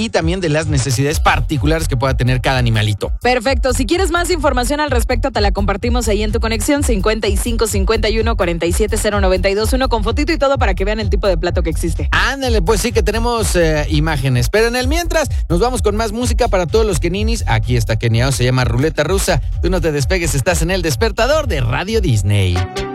y también de las necesidades particulares que pueda tener cada animalito. Perfecto. Si quieres más información al respecto, te la compartimos ahí en tu conexión 55 51 47 0921 con fotito y todo para que vean el tipo de plato que existe. Ándale, pues sí que tenemos imágenes. Pero en el mientras, nos vamos con más música para todos los keninis. Aquí está Keniao, se llama Ruleta Rusa. Tú no te despegues, estás en El Despertador de Radio Disney.